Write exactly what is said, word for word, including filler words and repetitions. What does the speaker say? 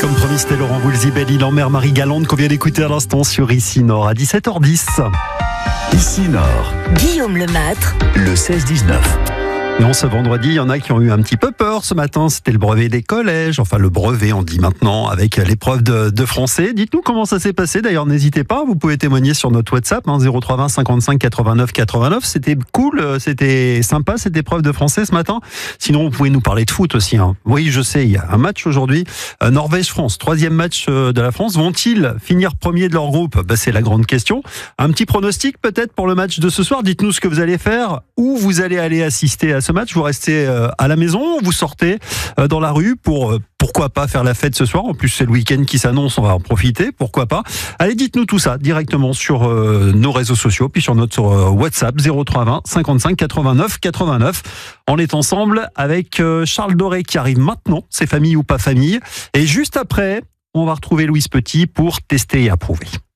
Comme promis, c'était Laurent Voulzy, Belle-Île en mer, Marie-Galante qu'on vient d'écouter à l'instant sur Ici Nord à dix-sept heures dix. Ici Nord, Guillaume Lemâtre, le seize dix-neuf. Non, ce vendredi, il y en a qui ont eu un petit peu peur ce matin. C'était le brevet des collèges. Enfin, le brevet, on dit maintenant, avec l'épreuve de, de français. Dites-nous comment ça s'est passé. D'ailleurs, n'hésitez pas. Vous pouvez témoigner sur notre WhatsApp, hein, zéro trois vingt cinquante-cinq quatre-vingt-neuf quatre-vingt-neuf. C'était cool. C'était sympa, cette épreuve de français ce matin. Sinon, vous pouvez nous parler de foot aussi, hein. Oui, je sais, il y a un match aujourd'hui. Euh, Norvège-France, troisième match euh, de la France. Vont-ils finir premier de leur groupe? Bah, c'est la grande question. Un petit pronostic peut-être pour le match de ce soir. Dites-nous ce que vous allez faire. Où vous allez aller assister à ce match? Vous restez à la maison, vous sortez dans la rue pour pourquoi pas faire la fête ce soir. En plus, c'est le week-end qui s'annonce, on va en profiter, pourquoi pas. Allez, dites-nous tout ça directement sur euh, nos réseaux sociaux, puis sur notre euh, WhatsApp zéro trois vingt cinquante-cinq quatre-vingt-neuf quatre-vingt-neuf. On est ensemble avec euh, Charles Doré qui arrive maintenant, c'est famille ou pas famille. Et juste après, on va retrouver Louise Petit pour tester et approuver.